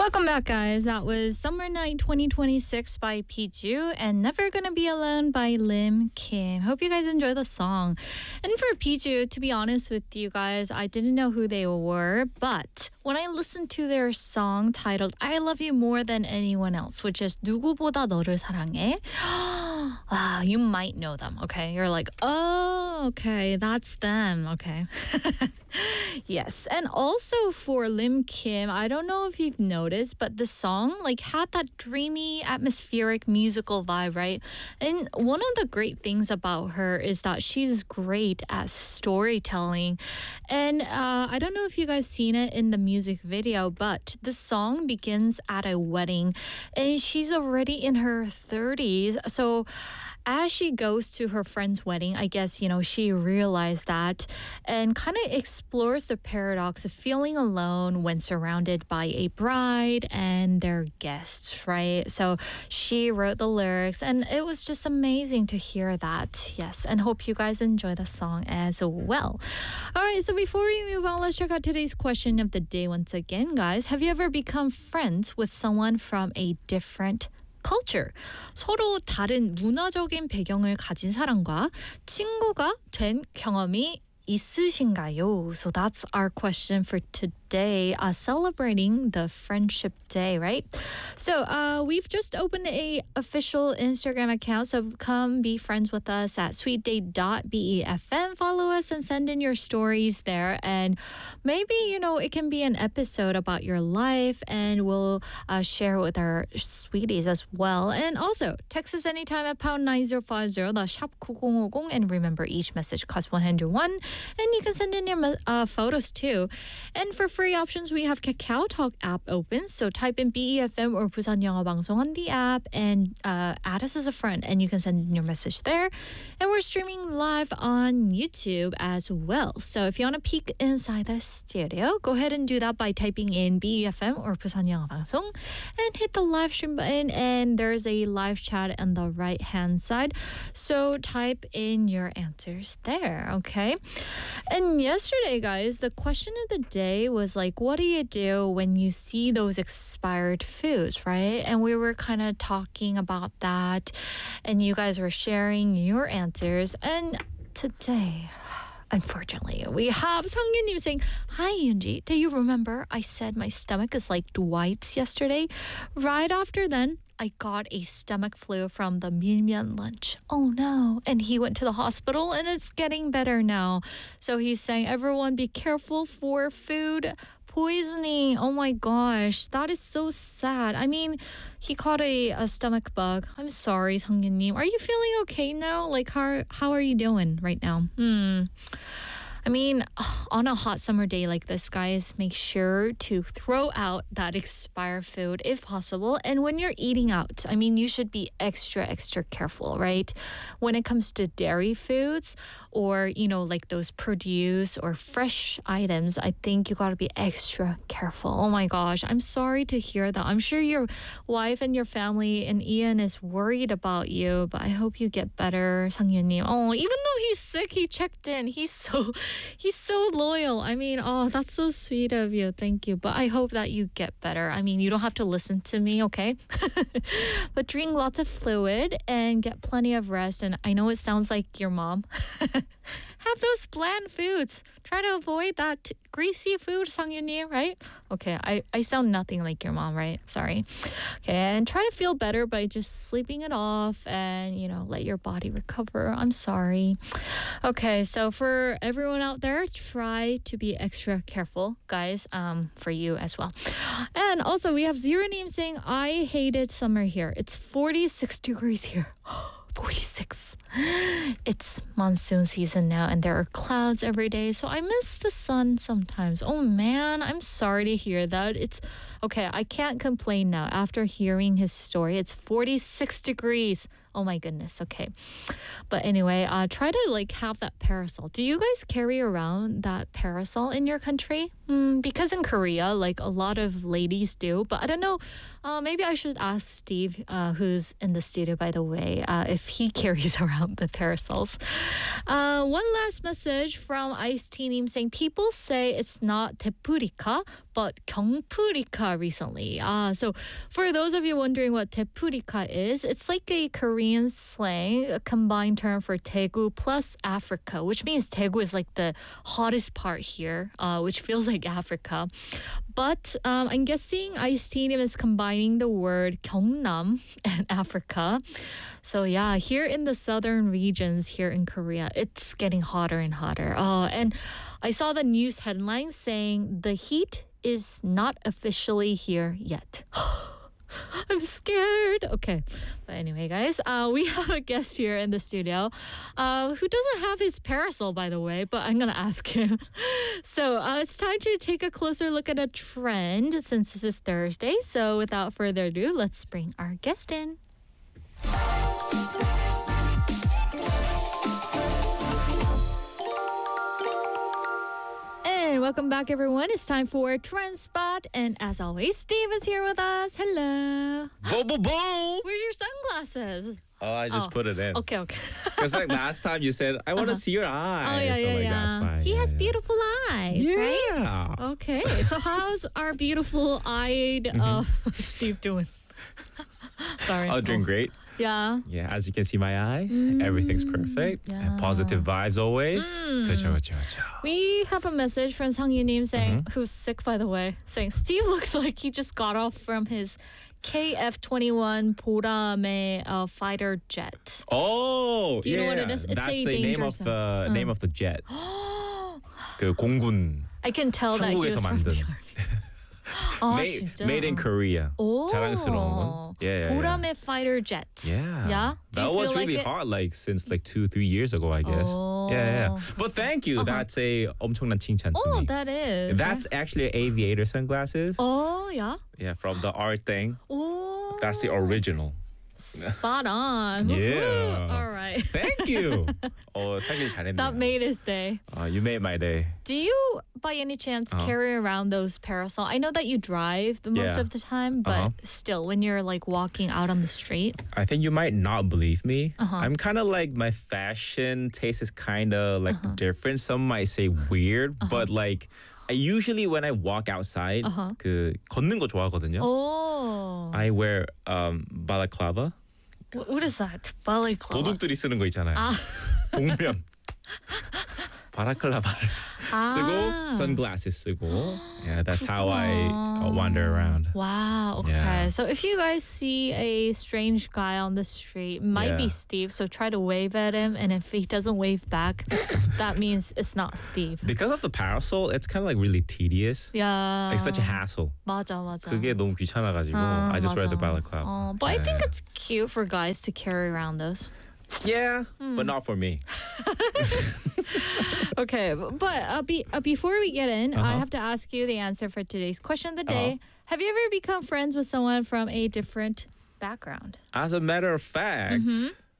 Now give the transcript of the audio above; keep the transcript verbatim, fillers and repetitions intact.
Welcome back, guys. That was Summer Night twenty twenty-six by Piju and Never Gonna Be Alone by Lim Kim. Hope you guys enjoy the song. And for Piju, to be honest with you guys, I didn't know who they were, but when I listened to their song titled I Love You More Than Anyone Else, which is 누구보다 너를 사랑해, ah, you might know them, okay? You're like, oh, okay, that's them, okay. Yes, and also for Lim Kim, I don't know if you've noticed, but the song like had that dreamy, atmospheric musical vibe, right? And one of the great things about her is that she's great at storytelling. And uh, I don't know if you guys seen it in the music video, but the song begins at a wedding, and she's already in her thirties. So as she goes to her friend's wedding, I guess, you know, she realized that and kind of explores the paradox of feeling alone when surrounded by a bride and their guests, right? So she wrote the lyrics, and it was just amazing to hear that. Yes, and hope you guys enjoy the song as well. All right, so before we move on, let's check out today's question of the day once again, guys. Have you ever become friends with someone from a different culture? 서로 다른 문화적인 배경을 가진 사람과 친구가 된 경험이 있으신가요? So that's our question for today, uh, celebrating the Friendship Day, right? So uh, we've just opened a official Instagram account, so come be friends with us at sweet day dot befm. Follow us and send in your stories there, and maybe, you know, it can be an episode about your life, and we'll uh, share with our sweeties as well. And also, text us anytime at pound nine zero five zero, the shop 구공오공, and remember, each message costs one hundred one. And you can send in your uh, photos too. And for free options, we have Kakao Talk app open. So type in B E F M or Busan 영어 방송 on the app and uh, add us as a friend, and you can send in your message there. And we're streaming live on YouTube as well. So if you want to peek inside the studio, go ahead and do that by typing in B E F M or Busan 영어 방송 and hit the live stream button. And there's a live chat on the right hand side. So type in your answers there, okay? And yesterday, guys, the question of the day was like, what do you do when you see those expired foods, right? And we were kind of talking about that, and you guys were sharing your answers. And today, unfortunately, we have Sang-Yunim saying, hi, Yoonji. Do you remember I said my stomach is like Dwight's yesterday? Right after then, I got a stomach flu from the Milmyeon lunch. Oh no. And he went to the hospital, and it's getting better now. So he's saying, everyone be careful for food poisoning. Oh my gosh, that is so sad. I mean, he caught a, a stomach bug. I'm sorry, Sang-Yunim. Are you feeling okay now? Like, how, how are you doing right now? Hmm. I mean, on a hot summer day like this, guys, make sure to throw out that expired food if possible. And when you're eating out, I mean, you should be extra, extra careful, right? When it comes to dairy foods or, you know, like those produce or fresh items, I think you got to be extra careful. Oh my gosh, I'm sorry to hear that. I'm sure your wife and your family and Ian is worried about you, but I hope you get better, Sang-Yunim. Oh, even though he's sick, he checked in. He's so... He's so loyal. I mean, oh, that's so sweet of you. Thank you. But I hope that you get better. I mean, you don't have to listen to me, okay? But drink lots of fluid and get plenty of rest. And I know it sounds like your mom. Have those bland foods. Try to avoid that greasy food, Sang-Yunim, right? Okay, I, I sound nothing like your mom, right? Sorry. Okay, and try to feel better by just sleeping it off and, you know, let your body recover. I'm sorry. Okay, so for everyone out there, try to be extra careful, guys, um, for you as well. And also, we have Zero Name saying, I hated summer here. It's forty-six degrees here. forty-six. It's monsoon season now, and there are clouds every day, so I miss the sun sometimes. Oh man, I'm sorry to hear that. It's okay, I can't complain now after hearing his story. It's forty-six degrees. Oh my goodness. Okay. But anyway, uh, try to like have that parasol. Do you guys carry around that parasol in your country? Mm, because in Korea, like a lot of ladies do. But I don't know. Uh, maybe I should ask Steve, uh, who's in the studio, by the way, uh, if he carries around the parasols. Uh, one last message from Ice Tea saying, people say it's not tepurika, but 경프리카 recently. Uh, so for those of you wondering what tepu리카 is, it's like a Korean slang, a combined term for Daegu plus Africa, which means Daegu is like the hottest part here, uh, which feels like Africa. But um, I'm guessing Ice-T is combining the word Gyeongnam and Africa. So yeah, here in the southern regions here in Korea, it's getting hotter and hotter. Oh, and I saw the news headline saying the heat is not officially here yet. I'm scared. Okay. But anyway, guys, uh, we have a guest here in the studio uh, who doesn't have his parasol, by the way, but I'm going to ask him. So uh, it's time to take a closer look at a trend since this is Thursday. So without further ado, let's bring our guest in. And welcome back, everyone. It's time for Trend Spot. And as always, Steve is here with us. Hello. Boom, boom, boom. Where's your sunglasses? Oh, I just Oh. put it in. Okay, okay. Because like last time you said, I want to Uh-huh. see your eyes. Oh, yeah, so, yeah, like, yeah. That's fine. He yeah, has yeah. beautiful eyes, right? Yeah. Okay. So how's our beautiful eyed uh, Steve doing? Sorry. Oh, doing Oh. great. Yeah. Yeah, as you can see my eyes, everything's perfect. yeah. And positive vibes always. Mm. 그쵸, 그쵸, 그쵸. We have a message from Sang Yunim saying, Mm-hmm. who's sick, by the way, saying Steve looks like he just got off from his K F twenty-one 보람의 uh, fighter jet. Oh, Do you yeah. know what it is? It's That's a the name of dangerous the one. name of the jet. 그 공군. I can tell that he was 한국에서 from the 만든. army. 아, made, 진짜? made in Korea. 오. 자랑스러운 건. Yeah, yeah, yeah. 보람의 fighter jet. Yeah. Yeah? Do you That was feel like really it? hot, like since like two, three years ago, I guess. Oh. Yeah, yeah. But thank you. Uh-huh. That's a 엄청난 칭찬 to Oh, me. that is. That's actually aviator sunglasses. Oh, yeah. Yeah, from the art thing. Oh. That's the original. Spot on. Yeah. Woohoo. All right. Thank you. oh, 사길 잘했네요. That made his day. Uh, you made my day. Do you, by any chance, Uh-huh. carry around those parasol? I know that you drive the most Yeah. of the time, but Uh-huh. still, when you're like walking out on the street. I think you might not believe me. Uh-huh. I'm kind of like my fashion taste is kind of like Uh-huh. different. Some might say weird, but like I usually when I walk outside, Uh-huh. 그 걷는 거 좋아하거든요. Oh. I wear um, balaclava. Wh- what is that? Balaclava. 도둑들이 쓰는 거 있잖아요. 아. 복면. 바라클라바를 아. 쓰고 sunglasses 쓰고. Yeah, that's how I uh, wander around. Wow. Okay. Yeah. So if you guys see a strange guy on the street, it might be Yeah. Steve. So try to wave at him, and if he doesn't wave back, that means it's not Steve. Because of the parasol, it's kind of like really tedious. Yeah. Like such a hassle. 맞아, 맞아. 그게 너무 귀찮아가지고 아, I just wear the 맞아. balaclava. Oh, but I think Yeah. it's cute for guys to carry around those. Yeah, Hmm. but not for me. Okay, b- but uh, be, uh, before we get in, I Uh-huh. have to ask you the answer for today's question of the day. Have you ever become friends with someone from a different background? As a matter of fact, Mm-hmm.